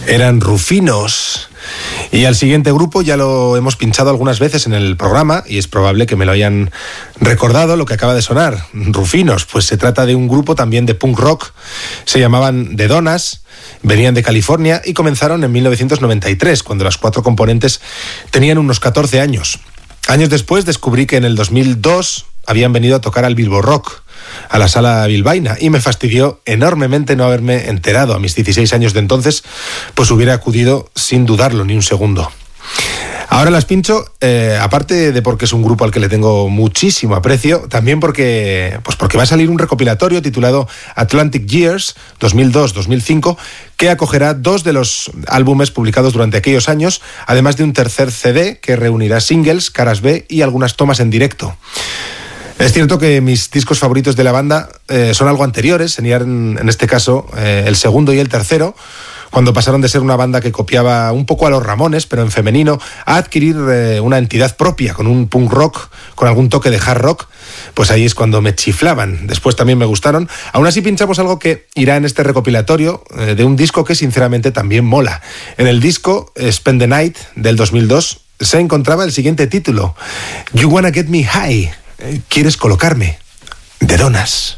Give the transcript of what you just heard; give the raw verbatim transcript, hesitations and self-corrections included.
Eran Rufinos. Y al siguiente grupo ya lo hemos pinchado algunas veces en el programa y es probable que me lo hayan recordado lo que acaba de sonar. Rufinos, pues se trata de un grupo también de punk rock. Se llamaban The Donnas, venían de California y comenzaron en mil novecientos noventa y tres, cuando las cuatro componentes tenían unos catorce años. Años después descubrí que en el dos mil dos habían venido a tocar al Bilbo Rock, a la sala bilbaína, y me fastidió enormemente no haberme enterado a mis dieciséis años de entonces, pues hubiera acudido sin dudarlo ni un segundo. Ahora las pincho, eh, aparte de porque es un grupo al que le tengo muchísimo aprecio, también porque, pues porque va a salir un recopilatorio titulado Atlantic Years dos mil dos dos mil cinco, que acogerá dos de los álbumes publicados durante aquellos años, además de un tercer C D que reunirá singles, caras B y algunas tomas en directo. Es cierto que mis discos favoritos de la banda eh, son algo anteriores, serían en este caso eh, el segundo y el tercero, cuando pasaron de ser una banda que copiaba un poco a los Ramones, pero en femenino, a adquirir eh, una entidad propia, con un punk rock, con algún toque de hard rock. Pues ahí es cuando me chiflaban. Después también me gustaron. Aún así pinchamos algo que irá en este recopilatorio eh, de un disco que sinceramente también mola. En el disco Spend the Night del dos mil dos se encontraba el siguiente título: You Wanna Get Me High. ¿Quieres colocarme? The Donnas.